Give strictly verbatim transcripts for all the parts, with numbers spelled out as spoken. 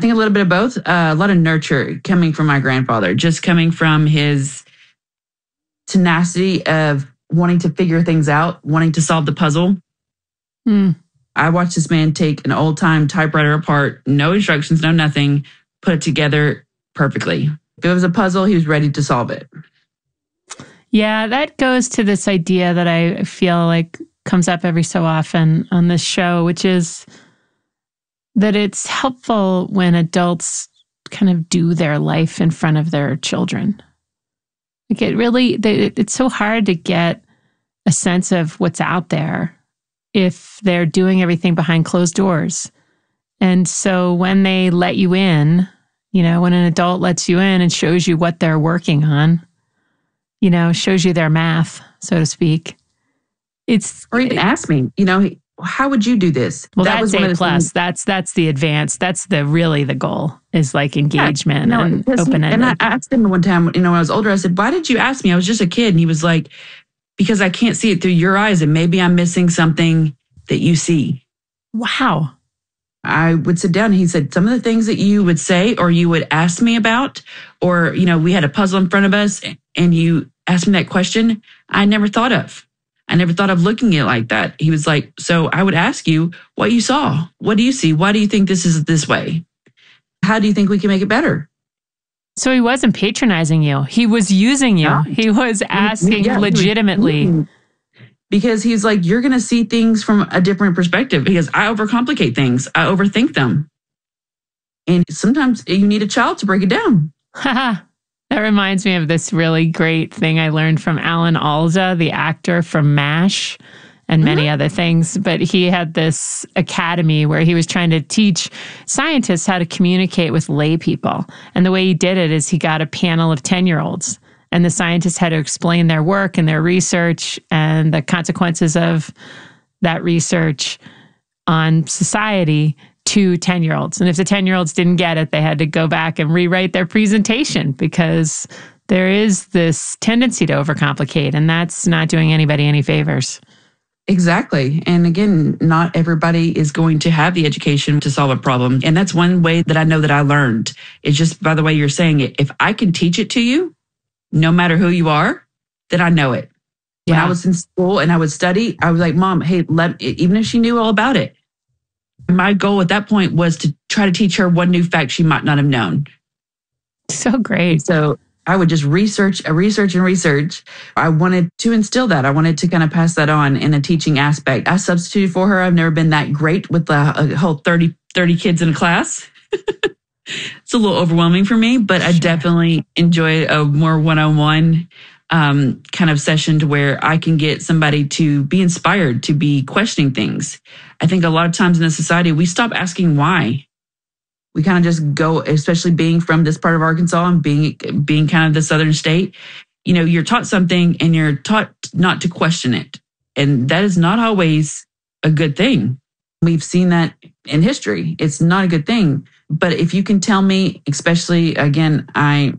think a little bit of both. Uh, a lot of nurture coming from my grandfather, just coming from his tenacity of wanting to figure things out, wanting to solve the puzzle. Mm. I watched this man take an old time typewriter apart, no instructions, no nothing, put it together perfectly. If it was a puzzle, he was ready to solve it. Yeah, that goes to this idea that I feel like comes up every so often on this show, which is that it's helpful when adults kind of do their life in front of their children. Like it really, it's so hard to get a sense of what's out there if they're doing everything behind closed doors. And so when they let you in, you know, when an adult lets you in and shows you what they're working on, you know, shows you their math, so to speak. It's or even ask me, you know, how would you do this? Well, that that's A plus. Things. That's that's the advance. That's the really the goal is like engagement yeah, no, and open ended. And I asked him one time, you know, when I was older, I said, "Why did you ask me? I was just a kid." And he was like, "Because I can't see it through your eyes, and maybe I'm missing something that you see." Wow. I would sit down and he said, some of the things that you would say or you would ask me about, or, you know, we had a puzzle in front of us and you asked me that question, I never thought of. I never thought of looking at it like that. He was like, so I would ask you what you saw. What do you see? Why do you think this is this way? How do you think we can make it better? So he wasn't patronizing you. He was using you. No. He was asking yeah, legitimately. Was, because he's like, you're going to see things from a different perspective because I overcomplicate things. I overthink them. And sometimes you need a child to break it down. That reminds me of this really great thing I learned from Alan Alda, the actor from MASH and many mm-hmm. other things. But he had this academy where he was trying to teach scientists how to communicate with lay people. And the way he did it is he got a panel of ten-year-olds. And the scientists had to explain their work and their research and the consequences of that research on society to ten-year-olds. And if the ten-year-olds didn't get it, they had to go back and rewrite their presentation because there is this tendency to overcomplicate, and that's not doing anybody any favors. Exactly. And again, not everybody is going to have the education to solve a problem. And that's one way that I know that I learned. It's just by the way you're saying it. If I can teach it to you, no matter who you are, then I know it. When yeah. I was in school and I would study, I was like, Mom, hey, let even if she knew all about it. My goal at that point was to try to teach her one new fact she might not have known. So great. So I would just research, research, and research. I wanted to instill that. I wanted to kind of pass that on in a teaching aspect. I substituted for her. I've never been that great with the a whole thirty, thirty kids in a class. It's a little overwhelming for me, but sure. I definitely enjoy a more one-on-one um, kind of session to where I can get somebody to be inspired, to be questioning things. I think a lot of times in the society, we stop asking why. We kind of just go, especially being from this part of Arkansas and being being kind of the southern state, you know, you're taught something and you're taught not to question it. And that is not always a good thing. We've seen that in history. It's not a good thing. But if you can tell me, especially, again, I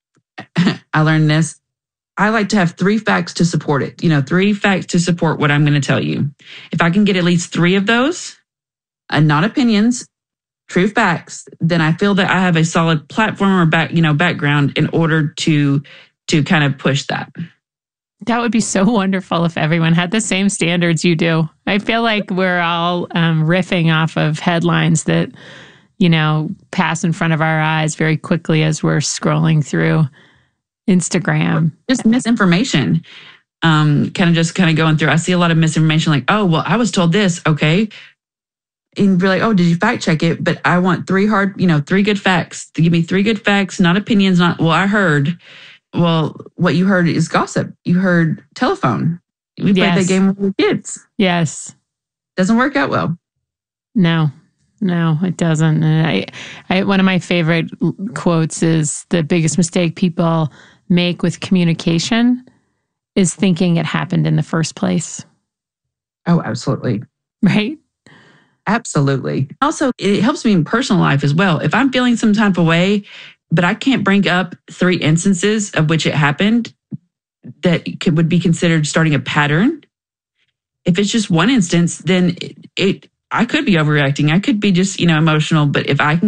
I learned this. I like to have three facts to support it. You know, three facts to support what I'm going to tell you. If I can get at least three of those, and not opinions, true facts, then I feel that I have a solid platform or back, you know, background in order to to kind of push that. That would be so wonderful if everyone had the same standards you do. I feel like we're all um, riffing off of headlines that, you know, pass in front of our eyes very quickly as we're scrolling through Instagram. Just misinformation. Um, kind of just kind of going through. I see a lot of misinformation like, oh, well, I was told this. Okay. And you're like, oh, did you fact check it? But I want three hard, you know, three good facts. To give me three good facts, not opinions, not, well, I heard. Well, what you heard is gossip. You heard telephone. We yes. played that game with the kids. Yes. Doesn't work out well. No, no, it doesn't. And I, I, one of my favorite quotes is the biggest mistake people make with communication is thinking it happened in the first place. Oh, absolutely. Right? Absolutely. Also, it helps me in personal life as well. If I'm feeling some type of way, but I can't bring up three instances of which it happened that could, would be considered starting a pattern. If it's just one instance, then it, it I could be overreacting. I could be just, you know, emotional. But if I can